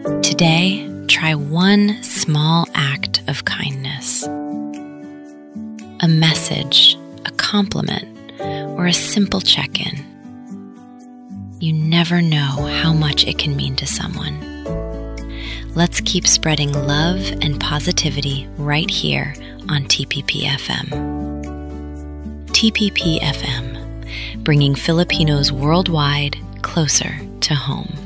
Today, try one small act of kindness. A message, a compliment, or a simple check-in. You never know how much it can mean to someone. Let's keep spreading love and positivity right here on TPP-FM. TPP-FM, bringing Filipinos worldwide closer to home.